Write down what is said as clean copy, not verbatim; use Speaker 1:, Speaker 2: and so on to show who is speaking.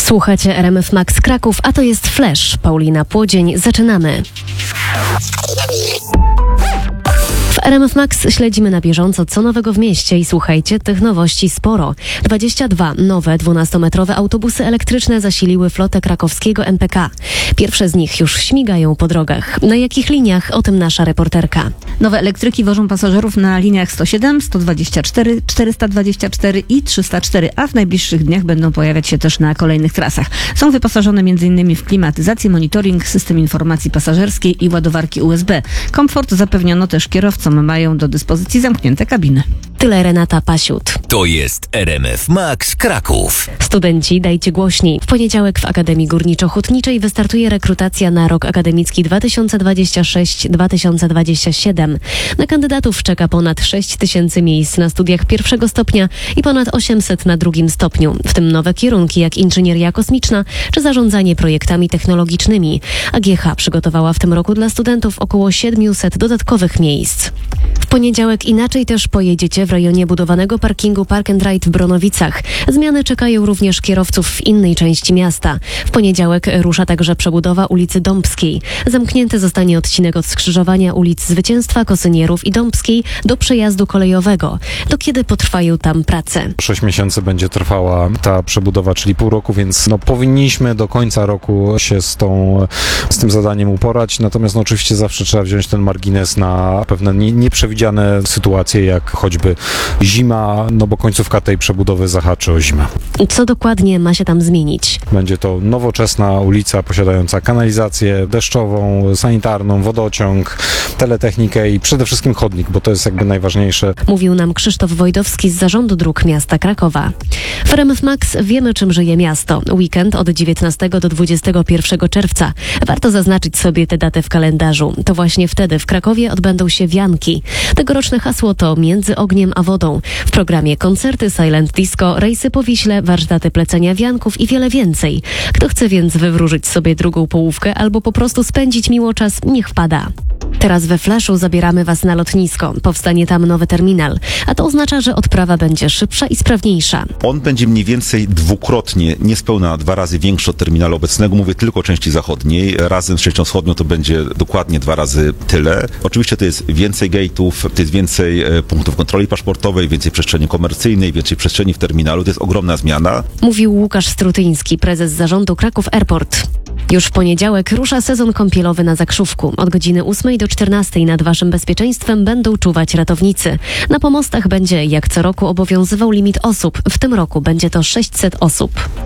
Speaker 1: Słuchacie RMF Max Kraków, a to jest Flash. Paulina Płodzień. Zaczynamy. W RMF Max śledzimy na bieżąco, co nowego w mieście i słuchajcie, tych nowości sporo. 22 nowe 12-metrowe autobusy elektryczne zasiliły flotę krakowskiego MPK. Pierwsze z nich już śmigają po drogach. Na jakich liniach? O tym nasza reporterka.
Speaker 2: Nowe elektryki wożą pasażerów na liniach 107, 124, 424 i 304, a w najbliższych dniach będą pojawiać się też na kolejnych trasach. Są wyposażone m.in. w klimatyzację, monitoring, system informacji pasażerskiej i ładowarki USB. Komfort zapewniono też kierowcom. Mają do dyspozycji zamknięte kabiny.
Speaker 1: Tyle Renata Pasiut.
Speaker 3: To jest RMF Max Kraków.
Speaker 1: Studenci, dajcie głośniej. W poniedziałek w Akademii Górniczo-Hutniczej wystartuje rekrutacja na rok akademicki 2026-2027. Na kandydatów czeka ponad 6 000 miejsc na studiach pierwszego stopnia i ponad 800 na drugim stopniu, w tym nowe kierunki jak inżynieria kosmiczna czy zarządzanie projektami technologicznymi. AGH przygotowała w tym roku dla studentów około 700 dodatkowych miejsc. W poniedziałek inaczej też pojedziecie w rejonie budowanego parkingu Park and Ride w Bronowicach. Zmiany czekają również kierowców w innej części miasta. W poniedziałek rusza także przebudowa ulicy Dąbskiej. Zamknięty zostanie odcinek od skrzyżowania ulic Zwycięstwa, Kosynierów i Dąbskiej do przejazdu kolejowego. Do kiedy potrwają tam prace?
Speaker 4: 6 miesięcy będzie trwała ta przebudowa, czyli pół roku, więc powinniśmy do końca roku się z tym zadaniem uporać. Natomiast oczywiście zawsze trzeba wziąć ten margines na pewne nieprzewidziane sytuacje, jak choćby zima, bo końcówka tej przebudowy zahaczy o zimę.
Speaker 1: Co dokładnie ma się tam zmienić?
Speaker 4: Będzie to nowoczesna ulica posiadająca kanalizację deszczową, sanitarną, wodociąg, teletechnikę i przede wszystkim chodnik, bo to jest jakby najważniejsze.
Speaker 1: Mówił nam Krzysztof Wojdowski z Zarządu Dróg Miasta Krakowa. W RMF Max wiemy, czym żyje miasto. Weekend od 19 do 21 czerwca. Warto zaznaczyć sobie tę datę w kalendarzu. To właśnie wtedy w Krakowie odbędą się wianki. Tegoroczne hasło to Między ogniem a wodą. W programie koncerty, silent disco, rejsy po Wiśle, warsztaty plecenia wianków i wiele więcej. Kto chce więc wywróżyć sobie drugą połówkę albo po prostu spędzić miło czas, niech wpada. Teraz we Flashu zabieramy Was na lotnisko. Powstanie tam nowy terminal, a to oznacza, że odprawa będzie szybsza i sprawniejsza.
Speaker 5: On będzie mniej więcej dwukrotnie, niespełna 2 razy większy od terminalu obecnego. Mówię tylko o części zachodniej. Razem z częścią wschodnią to będzie dokładnie 2 razy tyle. Oczywiście to jest więcej gate'ów, to jest więcej punktów kontroli paszportowej, więcej przestrzeni komercyjnej, więcej przestrzeni w terminalu. To jest ogromna zmiana.
Speaker 1: Mówił Łukasz Strutyński, prezes zarządu Kraków Airport. Już w poniedziałek rusza sezon kąpielowy na Zakrzówku. Od godziny 8 do 14 nad Waszym bezpieczeństwem będą czuwać ratownicy. Na pomostach będzie jak co roku obowiązywał limit osób. W tym roku będzie to 600 osób.